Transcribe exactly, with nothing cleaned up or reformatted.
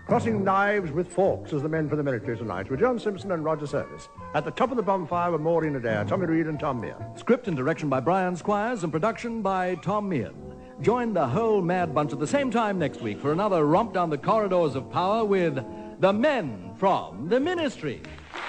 Crossing knives with forks as the men for the military tonight were John Simpson and Roger Service. At the top of the bonfire were Maureen Adair, Tommy Reed and Tom Meehan. Script and direction by Brian Squires and production by Tom Meehan. Join the whole Mad Bunch at the same time next week for another romp down the corridors of power with the men from the Ministry.